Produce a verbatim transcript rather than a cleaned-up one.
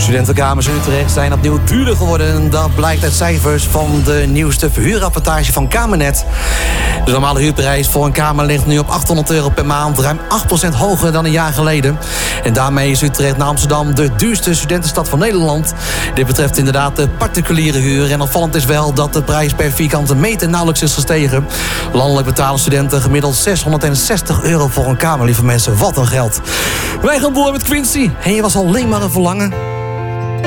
Studentenkamers in Utrecht zijn opnieuw duurder geworden. Dat blijkt uit cijfers van de nieuwste verhuurrapportage van Kamernet. De normale huurprijs voor een kamer ligt nu op achthonderd euro per maand, ruim acht procent hoger dan een jaar geleden. En daarmee is Utrecht na Amsterdam de duurste studentenstad van Nederland. Dit betreft inderdaad de particuliere huur. En opvallend is wel dat de prijs per vierkante meter nauwelijks is gestegen. Landelijk betalen studenten gemiddeld zeshonderdzestig euro voor een kamer, lieve mensen. Wat een geld. Wij gaan door met Quincy. En je was alleen maar een verlangen.